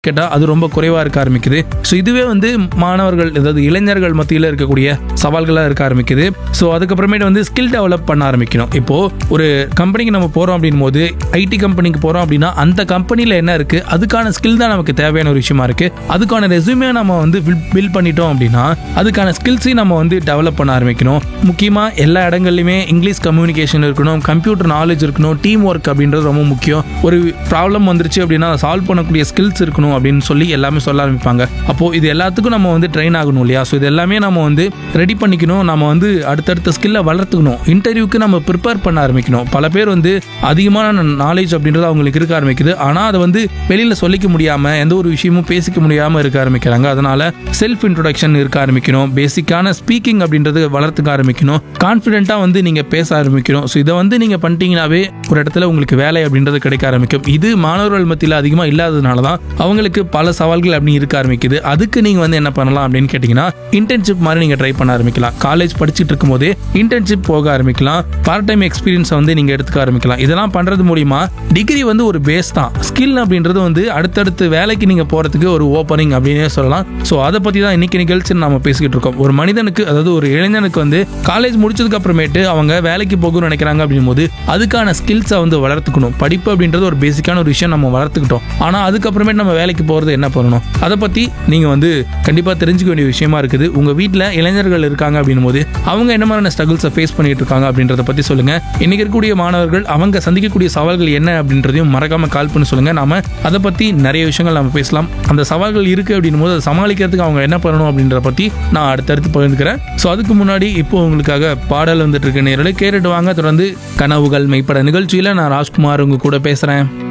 கேட்டால் அது ரொம்ப குறைவாக இருக்க ஆரம்பிக்குது. ஸோ இதுவே வந்து மாணவர்கள், அதாவது இளைஞர்கள் மத்தியில் இருக்கக்கூடிய சவால்களாக இருக்க ஆரம்பிக்குது. ஸோ அதுக்கப்புறமேட்டு வந்து ஸ்கில் டெவலப் பண்ண ஆரம்பிக்கணும். இப்போது ஒரு கம்பெனிக்கு நம்ம போகிறோம் அப்படின் போது, ஐடி கம்பெனிக்கு போகிறோம் அப்படின்னா அந்த கம்பெனியில் என்ன இருக்குது, அதுக்கான ஸ்கில் தான் நமக்கு தேவையான ஒரு விஷயமா இருக்குது. அதுக்கான ரெஸ்யூமே நம்ம வந்து பில்ட் பண்ணிட்டோம் அப்படின்னா அதுக்கான ஸ்கில்ஸையும் நம்ம வந்து டெவலப் பண்ண ஆரம்பிக்கணும். முக்கியமாக எல்லா இடங்கள்லையுமே இங்கிலீஷ் கம்யூனிகேஷன் இருக்கணும், கம்ப்யூட்டர் நாலேஜ் இருக்கணும், டீம் ஒர்க் அப்படின்றது ரொம்ப முக்கியம். ஒரு ப்ராப்ளம் வந்துருச்சு அப்படின்னா சால்வ் பண்ணக்கூடிய ஸ்கில்ஸ் இருக்கணும் அப்படின்னு சொல்லி எல்லாமே சொல்ல ஆரம்பிப்பாங்க. அப்போ இது எல்லாத்துக்கும் நம்ம வந்து ட்ரெயின் ஆகணும் இல்லையா? ஸோ இது எல்லாமே நம்ம வந்து ரெடி பண்ணிக்கணும். நம்ம வந்து அடுத்தடுத்த ஸ்கில்லை வளர்த்துக்கணும். இன்டர்வியூக்கு நம்ம ப்ரிப்பேர் பண்ண ஆரம்பிக்கணும். பல பேர் வந்து அதிகமான நாலேஜ் அப்படின்றது அவங்களுக்கு இருக்க ஆரம்பிக்குது. ஆனால் அதை வந்து வெளியில் சொல்லிக்க முடியாமல், எந்த ஒரு விஷயமும் பேசிக்க முடியாமல் இருக்க ஆரம்பிக்கிறாங்க. அதனால செல்ஃப் இன்ட்ரோடக்ஷன் இருக்க ஆரம்பிக்கணும். பேசிக்கான ஸ்பீக்கிங் அப்படின்றது வளர்த்துக்க ஆரம்பிக்கணும். கான்ஃபிடென்ட்டாக வந்து நீங்கள் பேச ஆரம்பிக்கணும். ஸோ இதை வந்து நீங்கள் பண்ணிட்டீங்கன்னாவே ஒரு இடத்துல உங்களுக்கு வேலை அப்படின்றது கிடைக்க ஆரம்பிக்கும். இது மாணவர்கள் மத்தியில் அதிகமாக இல்லாததுனால தான் அவங்களுக்கு பல சவால்கள் அப்படி இருக்க ஆரம்பிக்குது. அதுக்கு நீங்கள் வந்து என்ன பண்ணலாம் அப்படின்னு கேட்டிங்கன்னா, இன்டர்ன்ஷிப் மாதிரி நீங்கள் ட்ரை பண்ண ஆரம்பிக்கலாம். காலேஜ் படிச்சுட்டு இருக்கும் போதே இன்டர்ன்ஷிப் போக ஆரம்பிக்கலாம். பார்ட் டைம் எக்ஸ்பீரியன்ஸை வந்து நீங்கள் எடுத்துக்க ஆரம்பிக்கலாம். இதெல்லாம் பண்ணுறது மூலிமா டிகிரி வந்து ஒரு பேஸ் தான். ஸ்கில் அப்படின்றது வந்து அடுத்தடுத்து வேலைக்கு நீங்கள் போகிறதுக்கு ஒரு ஓப்பனிங் அப்படின்னே சொல்லலாம். ஸோ அதை பற்றி தான் இன்னைக்கு நிகழ்ச்சி நம்ம பேசிக்கிட்டு இருக்கோம். ஒரு மனிதனுக்கு, அதாவது ஒரு இளைஞனுக்கு வந்து காலேஜ் முடிச்சதுக்கு அப்புறமேட்டு அவங்க வேலைக்கு போகணும்னு நினைக்கிறாங்க அப்படின் போது அதுக்கான ஸ்கில்ஸை வந்து வளர்த்துக்கணும். படிப்பு அப்படின்றது ஒரு பேசிக்கான ஒரு விஷயம் நம்ம வளர்த்துக்கிட்டோம். ஆனால் அதுக்கப்புறமேட்டு நம்ம வேலைக்கு போகிறது என்ன பண்ணணும், அதை பற்றி நீங்கள் வந்து கண்டிப்பாக தெரிஞ்சுக்க வேண்டிய விஷயமா இருக்குது. உங்கள் வீட்டில் இளைஞர்கள் இருக்காங்க அப்படின் போது அவங்க என்ன மாதிரியான ஸ்ட்ரகிள்ஸை ஃபேஸ் பண்ணிட்டு இருக்காங்க அப்படின்றத பற்றி சொல்லுங்கள். இன்னைக்கு இருக்கக்கூடிய மாணவர்கள் அவங்க சந்திக்கக்கூடிய சவால்கள் என்ன அப்படின்றதையும் மறக்காமல் கால் பண்ணி சொல்லுங்கள். நாம அதை பற்றி நிறைய விஷயங்கள் நம்ம பேசலாம். அந்த சவால்கள் இருக்குது அப்படின் போது அதை சமாளிக்கிறதுக்கு அவங்க என்ன பண்ணணும் அப்படின்றத பற்றி நான் அடுத்தடுத்து பகிர்ந்துக்கிறேன். ஸோ அதுக்கு முன்னாடி இப்போ உங்களுக்காக பாடல் வந்துட்டு இருக்க நேரலை கேட்டுட்டு வாங்க. தொடர்ந்து கனவுகள் மெய்ப்பட நிகழ்ச்சியில் நான் ராஜ்குமார் உங்க கூட பேசுகிறேன்.